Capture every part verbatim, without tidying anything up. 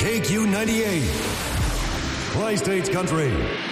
K Q ninety-eight. Tri-States Country.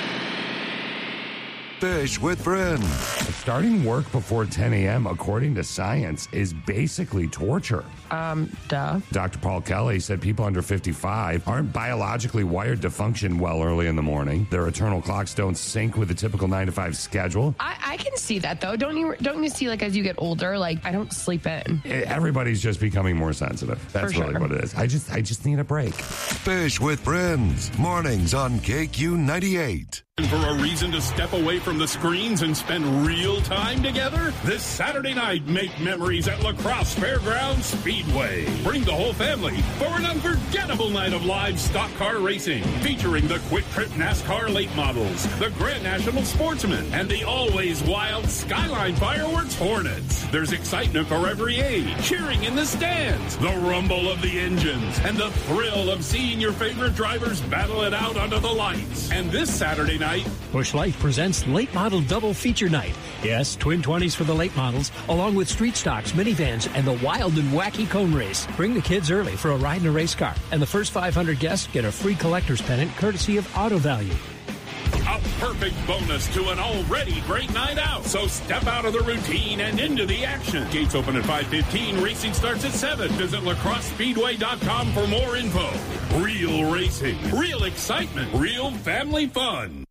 Fish with Friends. Starting work before ten a.m., according to science, is basically torture. Um, duh. Doctor Paul Kelly said people under fifty-five aren't biologically wired to function well early in the morning. Their eternal clocks don't sync with the typical nine to five schedule. I, I can see that, though. Don't you Don't you see, like, as you get older, like, I don't sleep in. Everybody's just becoming more sensitive. That's For really sure. what it is. I just, I just need a break. Fish with Friends. Mornings on K Q ninety-eight. For a reason to step away from the screens and spend real time together? This Saturday night, make memories at La Crosse Fairgrounds Speedway. Bring the whole family for an unforgettable night of live stock car racing, featuring the Quick Trip NASCAR late models, the Grand National Sportsman, and the always wild Skyline Fireworks Hornets. There's excitement for every age, cheering in the stands, the rumble of the engines, and the thrill of seeing your favorite drivers battle it out under the lights. And this Saturday night, Busch Light presents Late Model Double Feature Night. Yes, twin twenties for the late models, along with street stocks, minivans, and the wild and wacky cone race. Bring the kids early for a ride in a race car, and the first five hundred guests get a free collector's pennant courtesy of Auto Value. a perfect bonus to an already great night out. So step out of the routine and into the action. Gates open at five fifteen. Racing starts at seven. Visit lacrosse speedway dot com for more info. Real racing, real excitement, real family fun.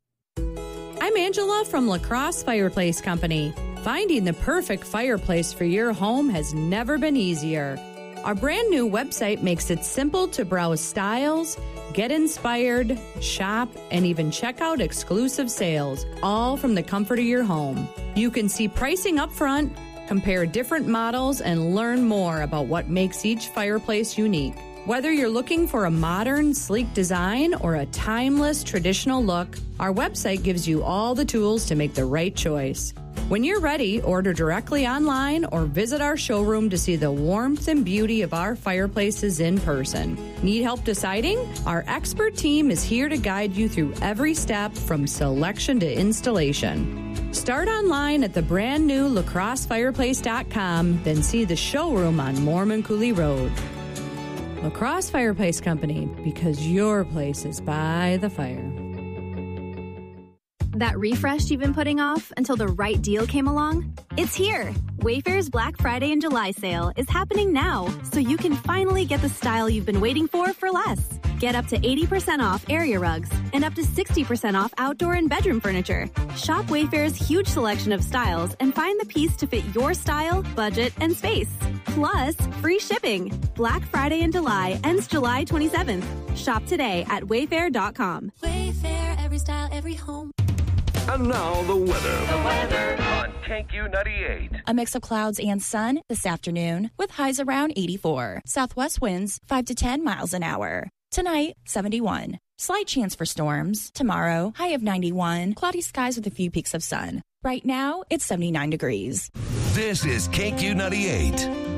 I'm Angela from La Crosse Fireplace Company. Finding the perfect fireplace for your home has never been easier. Our brand new website makes it simple to browse styles, get inspired, shop, and even check out exclusive sales, all from the comfort of your home. You can see pricing up front, compare different models, and learn more about what makes each fireplace unique. Whether you're looking for a modern, sleek design or a timeless, traditional look, our website gives you all the tools to make the right choice. When you're ready, order directly online or visit our showroom to see the warmth and beauty of our fireplaces in person. Need help deciding? Our expert team is here to guide you through every step from selection to installation. Start online at the brand new lacrosse fireplace dot com, then see the showroom on Mormon Coulee Road. La Crosse Fireplace Company, because your place is by the fire. That refresh you've been putting off until the right deal came along? It's here! Wayfair's Black Friday and July sale is happening now, so you can finally get the style you've been waiting for for less. Get up to eighty percent off area rugs and up to sixty percent off outdoor and bedroom furniture. Shop Wayfair's huge selection of styles and find the piece to fit your style, budget, and space. Plus, free shipping. Black Friday in July ends July twenty-seventh. Shop today at wayfair dot com. Wayfair, every style, every home. And now the weather. The weather on K Q ninety-eight. A mix of clouds and sun this afternoon with highs around eighty-four. Southwest winds five to ten miles an hour. Tonight, seventy-one. Slight chance for storms. Tomorrow, high of ninety-one. Cloudy skies with a few peaks of sun. Right now, it's seventy-nine degrees. This is K Q ninety-eight.